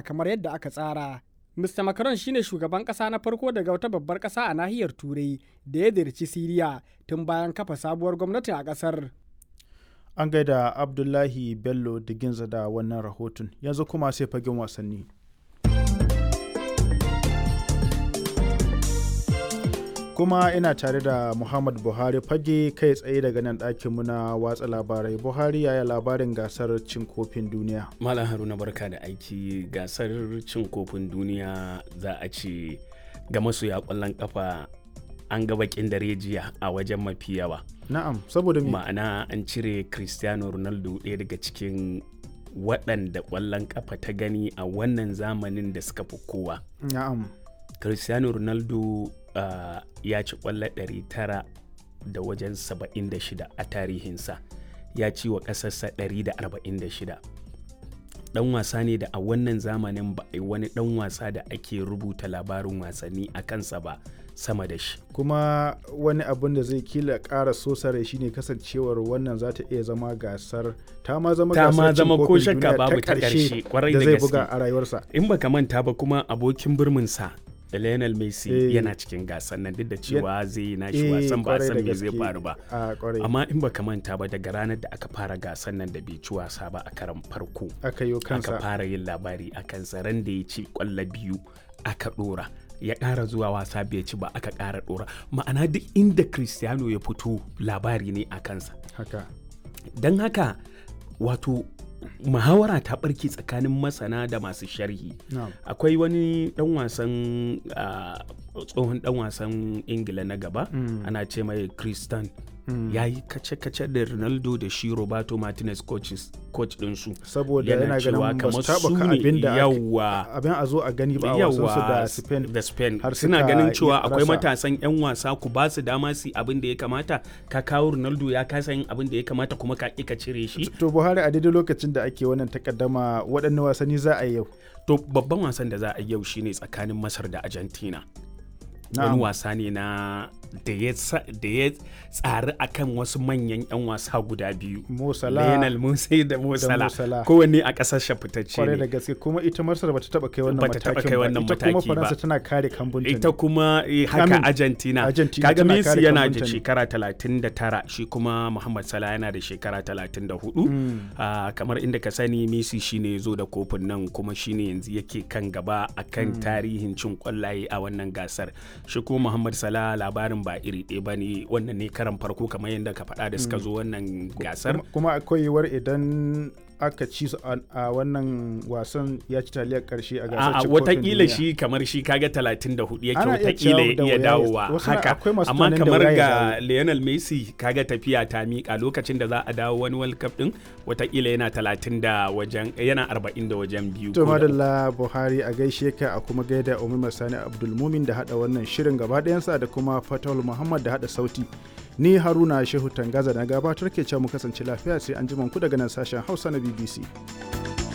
kamar yadda aka tsara. Mr. Macron shine shugaban ƙasa na farko daga wata babbar ƙasa a nahiyar Turai da ya ziyarci Siriya tun bayan kafa sabuwar gwamnati a ƙasar. An gaida Abdullahi Bello Diginza da wannan rahoton. Yanzu kuma sai fagen wasanni. Kuma ina tare da Muhammad Buhari fage kai tsaye daga nan ɗakinmu na watsa labarai. Buhari, yaya labarin gasar cin kofin duniya? Malam Haruna, barka da aiki. Gasar cin kofin duniya za a ce ga masoya ƙwallon ƙafa an ga bakin dare jiya a wajen mafi yawa. Na'am, saboda me? Ma'ana an cire Cristiano Ronaldo ɗaya daga cikin waɗanda ƙwallon ƙafa ta gani a wannan zamanin da suka fi kowa. Na'am. Cristiano Ronaldo ya ci ƙwallo 976 a tarihinsa, ya ci wa ƙasarsa 146. Ɗan wasa ne da a wannan zamanin ba a yi wani ɗan wasa da ake rubuta labarin wasanni a kansa ba sama da shi. Kuma wani abin da zai kila ƙara sosare shine kasancewar wannan za ta iya zama gasar ta ma zama gasar cin kofin duniya ta ƙarshe da zai buga a rayuwarsa. In baka manta ba kuma abokin birminsa Lionel Messi yana cikin gasar nan duk da cewa zai yi nashi wasan ba san me zai faru ba. Amma in baka manta ba daga ranar da aka fara gasar nan da bai ci wasa ba a karan farko aka fara yin labari a kansa, ran da ya ci ƙwallo 2 aka ɗora, ya ƙara zuwa wasa bai ci ba aka ƙara ɗora. Ma'ana duk inda Cristiano ya fito labari ne a kansa. Don haka wato muhawara ta barke tsakanin masana da masu sharhi. Akwai wani dan wasan tsohon dan wasan Ingila na gaba ana ce mai Christian ya yi kace-kace da Ronaldo da shi Roberto Martinez coach ɗinsu, saboda yana ganin ba su taɓa abin da abin a zo a gani ba a wasansu da Spain suna ganin cewa akwai matasan 'yan wasa, ku ba su dama su abin da ya kamata. Ka kawo Ronaldo ya kasa yin abin da ya kamata kuma ka ƙi ka cire shi. To Buhari, a daidai lokacin da ake wannan takaddama waɗanne wasanni za a yi yau? To babban wasan da za a yi yau shine tsakanin Masar da Argentina. Wani wasa ne na da ya tsari akan wasu manyan 'yan wasa guda biyu, Lionel Messi da Mo Salah, kowanne a ƙasar fitacce ne. Kwarai da gaske, kuma ita Masar bata taɓa kai wannan matakin ba. Ita kuma Faransa tana kare kambunta. Ita kuma haka Argentina. Kaga Messi yana da shekara 39, shi kuma Muhammad Salah yana da shekara 34. Kamar inda ka sani Messi shine ya zo da kofin nan kuma shine yanzu yake kan gaba akan tarihin cin ƙwallaye a wannan gasar. Shi kuma Muhammad Salah labarin ba iri ɗaya ba ne, wannan ne karan farko kamar yadda ka faɗa da suka zo wannan gasar. Kuma akwai yiwuwar idan aka ci su a wannan wasan ya ci taliyar karshe a gasar cin kofin duniya. Watakila shi kamar shi kaga 34 yake watakila ya iya dawowa haka, amma kamar ga Lionel Messi kaga tafiya ta miƙa lokacin da za a dawo wani World Cup din watakila yana 40 da wajen biyu. To madalla Buhari, a gaishe ka, a kuma gaida Umar Sani Abdulmumin da hada wannan shirin gaba ɗayansa da kuma Fatawul Muhammad da hada sauti. Ni Haruna Shehu Tangaza na gabatar ke cewa mu kasance lafiya sai an ji ku daga nan sashen Hausa na BBC.